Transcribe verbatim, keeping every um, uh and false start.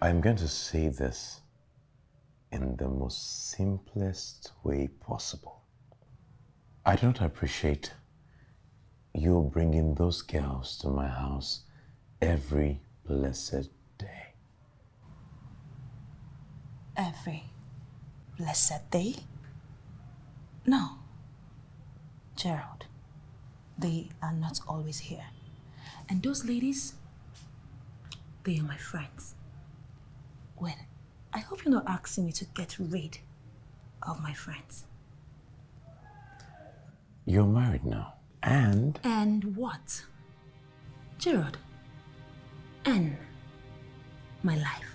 I'm going to say this in the most simplest way possible. I don't appreciate you bringing those girls to my house every blessed day. Every blessed day? No. Gerald, they are not always here. And those ladies, they are my friends. Well, I hope you're not asking me to get rid of my friends. You're married now, and... And what? Gerald, and my life.